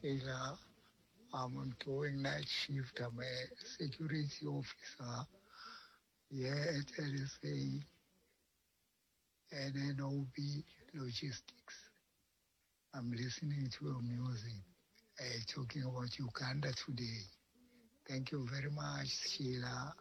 Sheila. I'm on going night shift. I'm a security officer here at LSA and NOB Logistics. I'm listening to your music, talking about Uganda today. Thank you very much, Sheila.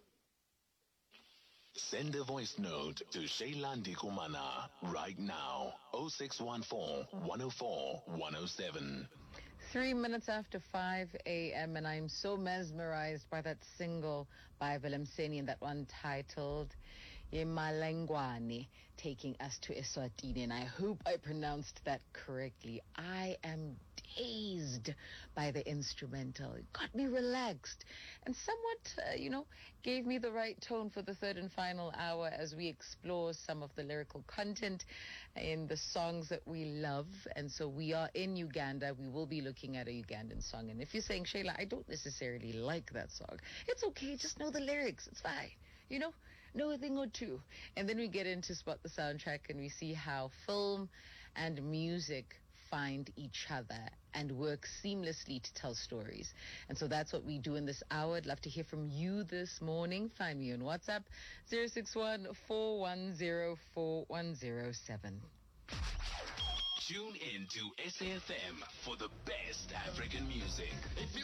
Send a voice note to Sheilandi Kumana right now. 0614 104 107. 3 minutes after 5 a.m. and I'm so mesmerized by that single by Willem Seni and that one titled Yemalengwane, taking us to Eswatini, and I hope I pronounced that correctly. I am dazed by the instrumental. It got me relaxed and somewhat, gave me the right tone for the third and final hour as we explore some of the lyrical content in the songs that we love. And so we are in Uganda. We will be looking at a Ugandan song. And if you're saying, Shayla, I don't necessarily like that song, it's okay. Just know the lyrics. It's fine. Know a thing or two. And then we get into Spot the Soundtrack and we see how film and music find each other and work seamlessly to tell stories. And so that's what we do in this hour. I'd love to hear from you this morning. Find me on WhatsApp, 061-410-4107. Tune in to SAFM for the best African music.